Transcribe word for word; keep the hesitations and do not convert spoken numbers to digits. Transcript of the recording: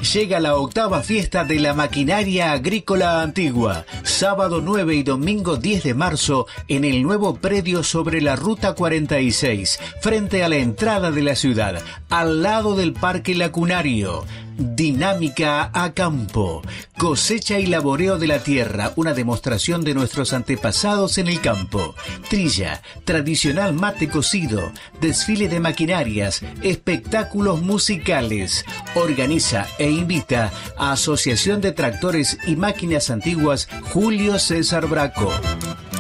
Llega la octava fiesta de la maquinaria agrícola antigua, sábado nueve y domingo diez de marzo en el nuevo predio sobre la Ruta cuarenta y seis, frente a la entrada de la ciudad, al lado del Parque Lacunario. Dinámica a campo, cosecha y laboreo de la tierra, una demostración de nuestros antepasados en el campo. Trilla, tradicional mate cocido, desfile de maquinarias, espectáculos musicales. Organiza e invita a Asociación de Tractores y Máquinas Antiguas Julio César Braco.